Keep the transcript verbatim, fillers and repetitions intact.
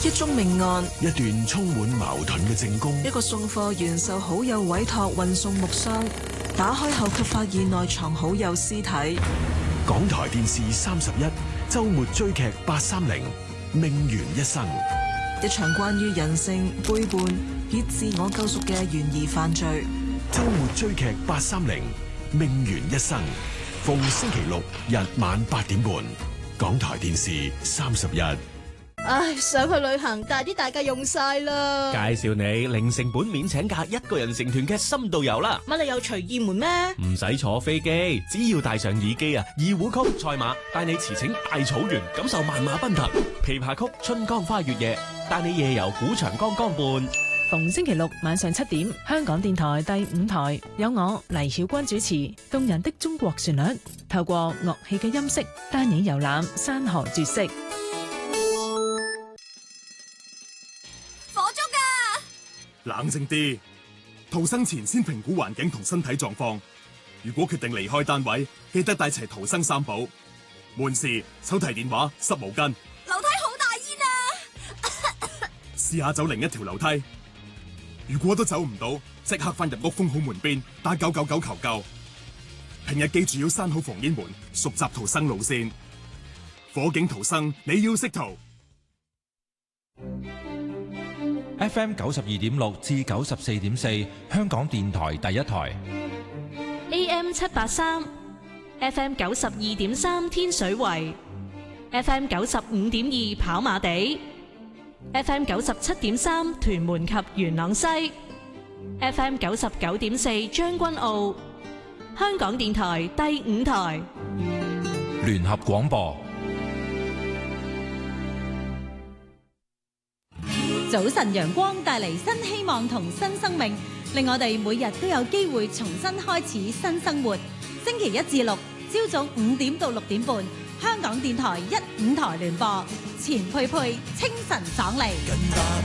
一宗命案， 一段充滿矛盾嘅證供， 一個送貨員受好友委託運送木箱，打開後卻發現內藏好友屍體。 港台電視三十一周末追劇八三零命懸一生， 一場關於人性背叛以自我救贖嘅懸疑犯罪。 周末追劇八三零命懸一生，逢星期六日晚八點半，港台電視三十一。 唉，想去旅行，但係啲大假用晒啦。 介紹你零成本免請假一個人成團嘅深度遊啦。 乜你有隨意門咩？ 唔使坐飛機，只要帶上耳機啊，二胡曲賽馬帶你馳騁大草原，感受萬馬奔騰；琵琶曲春江花月夜帶你夜遊古長江江畔。 逢星期六晚上七點，香港電台第五台有我黎曉君主持動人的中國旋律，透過樂器嘅音色帶你遊覽山河絕色。 冷靜啲，逃生前先評估環境同身體狀況。如果決定離開單位，記得帶齊逃生三寶：門匙、手提電話、濕毛巾。 樓梯好大煙啊！ 試下走另一條樓梯。如果都走唔到，即刻翻入屋封好門邊，打九九九求救。平日記住要閂好防煙門，熟習逃生路線。火警逃生，你要識逃。 F M 九十二點六至九十四點四，香港電台第一台。 A M 七八三 ，F M 九十二點三天水圍 ，F M 九十五點二跑馬地 ，F M 九十七點三屯門及元朗西 ，F M 九十九點四將軍澳，香港電台第五台聯合廣播。 早晨陽光帶嚟新希望同新生命，令我哋每日都有機會重新開始新生活。星期一至六朝早五點到六點半，香港電台一五台聯播，錢佩佩清晨爽利。